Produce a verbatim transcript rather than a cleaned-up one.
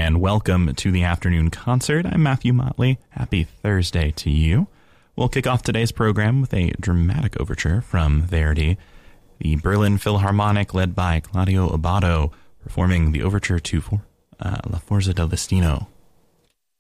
and welcome to the afternoon concert. I'm Matthew Motley. Happy Thursday to you. We'll kick off today's program with a dramatic overture from Verdi, the Berlin Philharmonic led by Claudio Abbado, performing the overture to for, uh, La Forza del Destino.